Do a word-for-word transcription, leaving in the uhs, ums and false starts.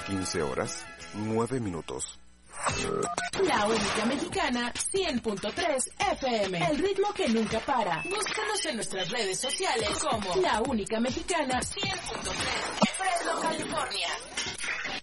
quince horas, nueve minutos. La única mexicana, cien punto tres F M. El ritmo que nunca para. Búscanos en nuestras redes sociales como La Única Mexicana, cien punto tres, Fresno, California.